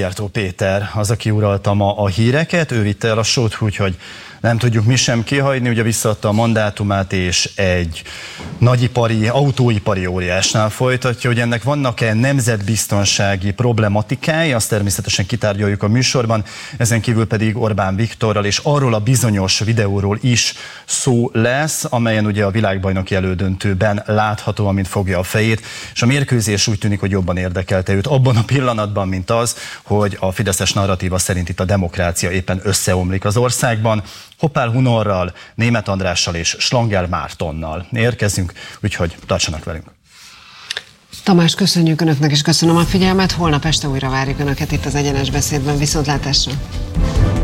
Szijjártó Péter az, aki uralta ma a híreket, ő vitte el a sót, úgyhogy nem tudjuk mi sem kihagyni, ugye visszaadta a mandátumát, és egy nagyipari, autóipari óriásnál folytatja, hogy ennek vannak-e nemzetbiztonsági problematikai, azt természetesen kitárgyaljuk a műsorban, ezen kívül pedig Orbán Viktorral és arról a bizonyos videóról is szó lesz, amelyen ugye a világbajnoki elődöntőben látható, amint fogja a fejét, és a mérkőzés úgy tűnik, hogy jobban érdekelte őt abban a pillanatban, mint az, hogy a fideszes narratíva szerint itt a demokrácia éppen összeomlik az országban. Hoppál Hunorral, Németh Andrással és Slanger Mártonnal érkezünk, úgyhogy tartsanak velünk. Tamás, köszönjük Önöknek, és köszönöm a figyelmet. Holnap este újra várjuk Önöket itt az Egyenes Beszédben. Viszontlátásra!